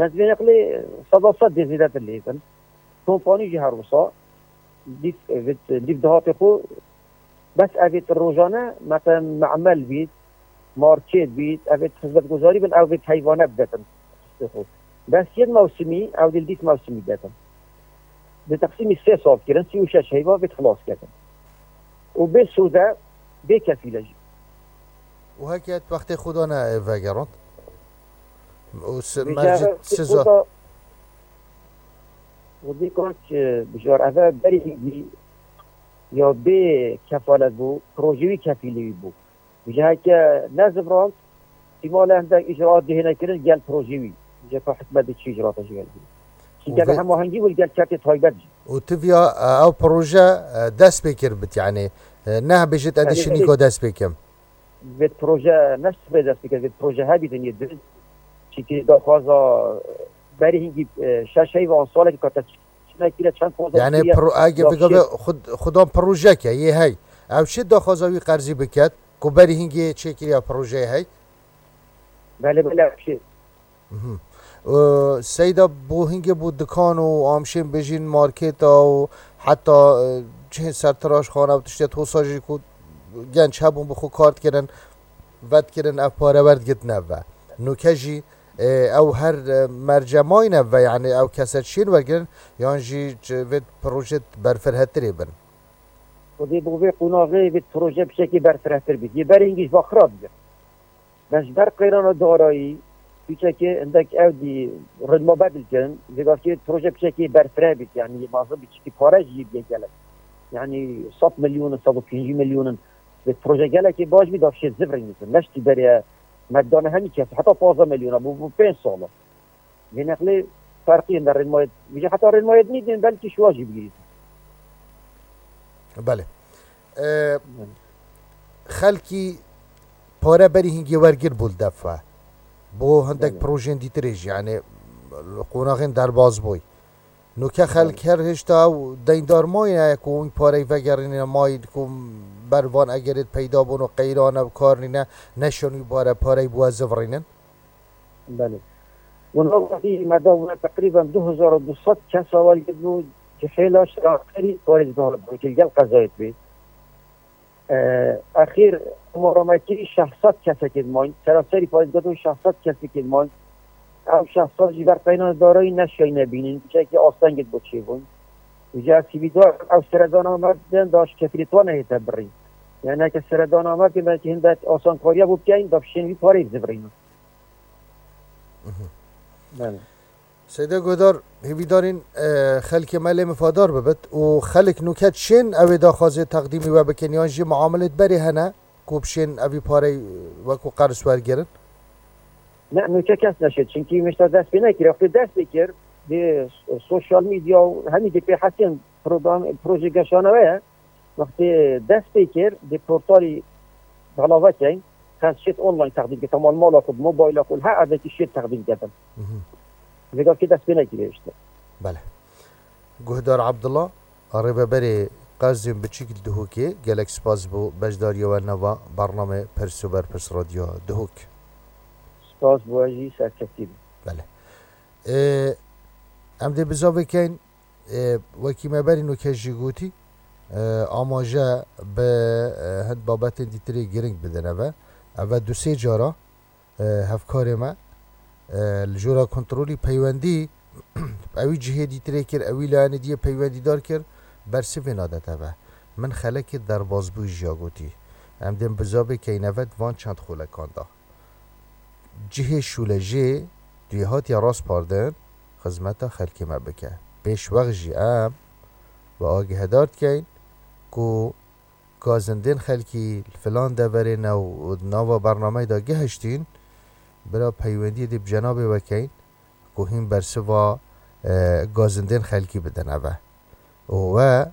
بس بنقلي صداصات دي زيادة اللي كان كومباني جي هروسا ديف دهاتي خو بس افيت الروجانه مثلا معمل بيت ماركت بيت افيت خدمت گذاری بن او بيت حيوانات بدن بس يد موسمي او ديت موسمي بدن بتقسيم 3 سال كده 36 حيوان بيت خلاص كده وبالسودا بكفيلج وهكذا وقت خدانا فاجرات ومرجت سزا ودي كنت بجار افا بري یا به کفالت بو پروژوی کفیلی بو بجه که نزبران تیمال هندک اجراءات دهنه کرن گل پروژوی بجه که حکمت چی اجراءاتش گل بو که هم آهنگی و گل کرت تایبت و تفيا او بروژه دست بکر بت يعني نه بجت ادشنی کو دست بکم بيت پروژه نفس به دست بکر بيت پروژه ها بیدنی دل چی که داخوازا بری هنگی شش و آن ساله که کتا يعني اگه بگم خودم پروژه که یه هی او شد داخوازاوی قرضی بکد که بری هنگی چه کلیا پروژه هی بله بله شد سیدا بو هنگی بو دکان و آمشین بجین مارکت و حتی چه سرتراش خانه و تشتی توساجی که گنج هبون بخو کارت کرن ود کرن اف پاره ورد گت نوه نوکجی او هر مرجمای نوه یعنی او کسر شیر ورگرن یعنی جی وید پروژه برفرهتری بن و دی بوی قناغه وید پروژه بشکی برفرهتر بید یه بر انگیش باخراب بید بس بر قیران دارایی بیچه که اندک او دی ردما بدل کن دیگه که پروژه بشکی برفره بید یعنی مازه بیچه که پاره جیب گلک یعنی 100 میلیون 150 میلیون وید پروژه گلک باش بید افشید زبرین نیست نشتی بره مدانه همین کسی حتی 15 میلیون بو 5 ساله بنقلی فرقی در رنمایت میشه حتی رنمایت نیدین بلکه شواجی بگیرید بله خلکی پاره بری هنگی ورگر بول دفعه بو هندک پروژین دیتریج یعنی قوناغین در باز بوی نوکه خلک هر هشتا و دیندار مای نه که اون پاره وگرین مای که بروان اگرید پیدا بون و قیران و کار نه نشونی باره پاره بوازه ورینن بله ونوقتی مدام تقریبا 2200 کس اول گدو جحیلاش آخری پاره داره که گل قضایت بید اخیر مرامتی 600 کس که ماین سراسری پاره گدو 600 کسی که ماین او 600 جیبر قیران دارایی نشوی نبینین که آستانگت بچه بون وجا سیبیدار او سردان آمد داشت کفریتوان هیتا برین یعنی که سردان آمد که بلکه هندت آسان کاریا بود که این دافشنوی پاره زبرین سیده گودار هیوی دارین خلک ملی مفادار ببت و خلک نوکت شن اوی دا خوازه تقدیمی و بکنیان جی معاملت بری هنه کوب شن اوی پاره وکو قرص ورگرن نه نوکه کس نشد چونکی مشتا دست بی نکر وقتی دست بکر به سوشال میدیا و همین که حسین پروژه گشانوه وقتی دست بکر به پورتالی علاوه کن خاص شد آنلاین تقدیم که تمام مالا خود موبایل خود هر عدتی شد تقدیم کردن دیگه که دست بی نکریشته بله گهدار عبدالله قريبه بري قازم بشكل دهوكي جالك سباز بو بجداريا والنوا برنامج برسوبر برس راديو دهوك سپاس بواجی سرکتی بله ام دی بزاوه کن وکی مبری نوکه جیگوتی آماجه به هند بابت دیتری گرنگ بدنه و اول دو سه جارا هفکار ما الجورا کنترولی پیوندی اوی جهه دیتری کر اوی لعنی دیه پیوندی دار کر برسی فنادته و من خلک در بازبوی جاگوتی ام دی بزاوه که اینوید وان چند خوله کانده جهه شولجه دوی هاتی راست پاردن خدمت خلکی ما بکه پیش وقت جی ام و آگه دارد کن که گازندین خلکی فلان دورین و ناوا برنامه دا گهشتین برا پیوندی دی بجناب وکین که هم برسه و گازندین خلکی بدن و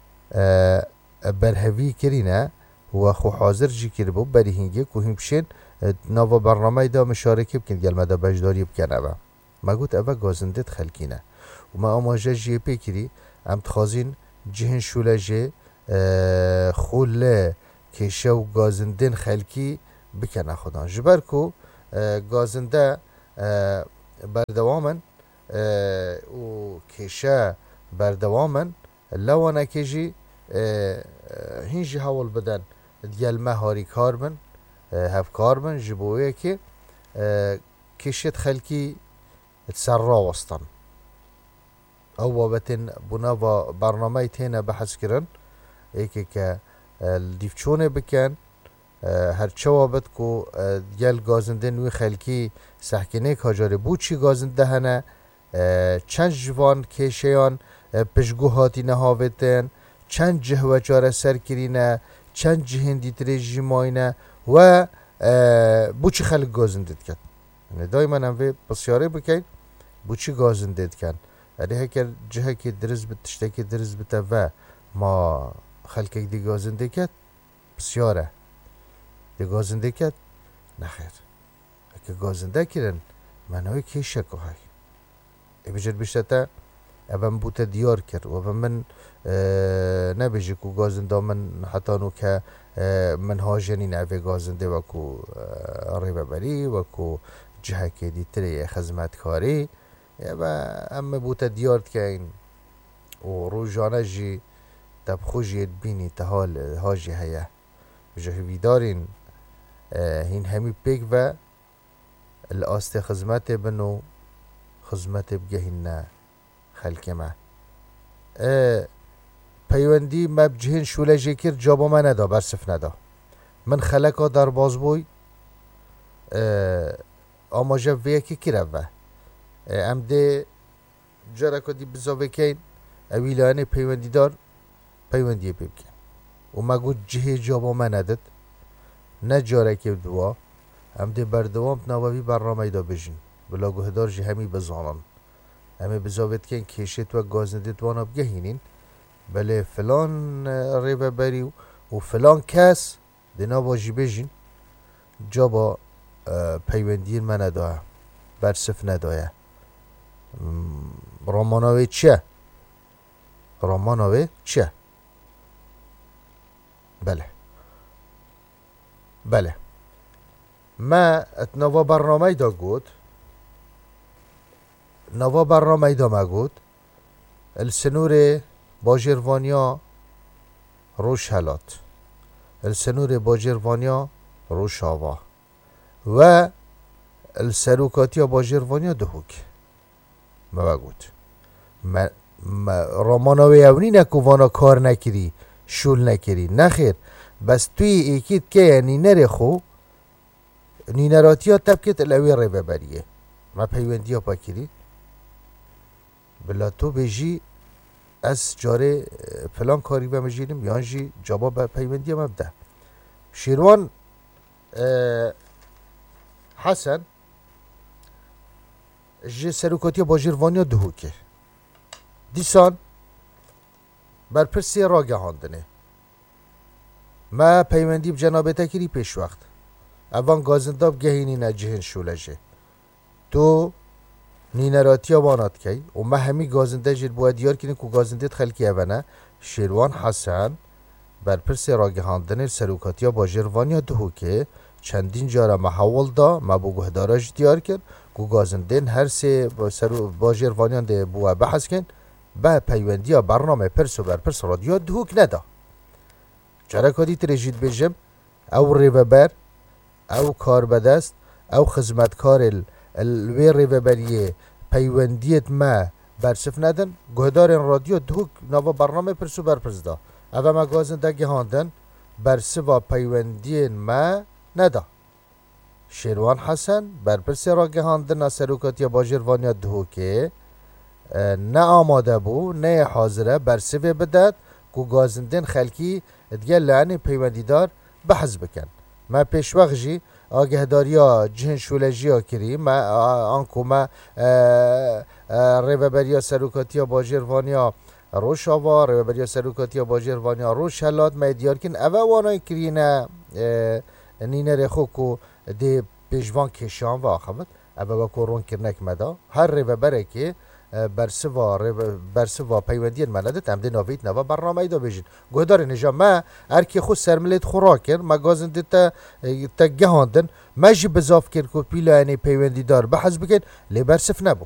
برهوی کرینه و خو حاضر جی کربو بری هنگی که هم بشین ناوا برنامه دا مشارکه بکن گل مدا بجداری بکنه و ما گوت اوه گازندت خلکینه و ما آماجه جی پیکری ام تخازین جهن شولجه خول کشه و گازندین خلکی بکنه خودان جبر کو گازنده بردوامن و کشه بردوامن لوانا کجی هنجی هول بدن دیال مهاری کار بن هف کار بن جبویه که کشت خلکی تسرع وسطن او بابتن بنا و برنامه تینا بحث کرن ایکی که الدیفچونه بکن هر چوابت کو دیال گازنده نوی خلکی سحکنه کاجاره بود چی گازنده هنه چند جوان کشیان پشگوهاتی نهاوتن چند جهوه چاره سر کرینه چند جهندی تریجی ماینه و بوچی خلق گازنده کن یعنی دایما هم بسیاره بکن بوچی گازنده کن یعنی هکر جهه که درز بت تشتکی درز بته و ما خلقک دی گازنده کن بسیاره دی گازنده کن نخیر اگه گازنده کرن منوی که شکو های بجر بشتا اون بوته دیار کرد و من نبیجی کو گازنده من حتی نو که من هاجنین اوه گازنده و کو ریبه بری و کو جهه که دیتری خدمت کاری و اما بوته دیار که این و روزانه جی تب خوشید بینی تحال هاجی هیا بجه ویدارین هین همی پیک و الاست خدمت بنو خدمت بگهین خلق ما پیوندی مبجهن شوله جکر جابا من ندا برسف ندا من خلقا در باز بوی آماجه ویه که کرده ام ده جرکا دی بزاوه کن اویلانه پیوندی دار پیوندی پی بکن و مگو جه جابا من ندد نه جارکه دوا ام ده بردوام نواوی برنامه دا بجن بلا گهدار جه همی بزانن همه بزاوت کن کشت و گازنده وانا بگهینین بله فلان ریبه بری و فلان کس دینا باجی بجین جا با پیوندین من نداه برسف نداه راماناوی چه؟ راماناوی چه؟ بله ما اتنوا برنامه دا گود نوا برنامه دا مگود السنور باجروانیا روش هلات السنور باجروانیا روش آوا و السروکاتیا باجروانیا دهوک ما بگود راماناوی اونی نکو وانا کار نکری شول نکری نخیر بس توی ایکید که یعنی نره خو نینراتیا تبکت الاوی ری ببریه ما پیوندی ها پاکری بلا تو بجی از جاره فلان کاری بمجیریم یان جی جابا با پیوندی ها مبده شیروان حسن جی سروکاتی باجیروانی دهو که دیسان برپرسی راگه هاندنه ما پیوندی بجنابه تکری پیش وقت اوان گازنداب گهینی نجهن شولجه تو نینراتی وانات کی و ما همی گازنده جل بوا دیار کنی که گازنده خلکی اوانه شیروان حسن برپرسی راگه هاندنه سروکاتی باجیروانی دهو که چندین جاره محاول دا ما بو گهداراج دیار کرد که گازندین هر سه باجیروانیان ده بوا بحث کن با پیوندی ها برنامه پرس و برپرس رادیو دهوک ندا چرا کدی ترجید بجم او ریوبر او کار بدست او خدمتکار الوی ریوبریه پیوندیت ما برسف ندن گهدارین رادیو دهوک نوا برنامه پرس و برپرس دا او ما گازنده گهاندن برسوا پیوندین ما ندا شیروان حسن برپرس را گهاندن سروکاتی باجیروانی دهوکه نه آماده بو نه حاضره برسوه بدد که گازندین خلکی دیگه لعنی پیوندیدار بحث بکن ما پیش وقت جی آگهداریا جهن شولجی ها کری ما آنکو ما ریوبریا سروکاتی باجیروانی روش آوا ریوبریا سروکاتی باجیروانی روش هلاد ما دیار کن اوه وانای کرینه نینه رخو کو دی پیشوان کشان و آخمد اوه وکو رون کرنک مدا هر ریوبره که برسوا پیوندی ملدت ام دی نوید نوا برنامه دا بجین گهدار نجا ما ارکی خود سرملت خوراکر ما گازن دیتا تگهاندن ما جی بزاف کر کو پیلانی پیوندی دار بحث بکن لی برسف نبو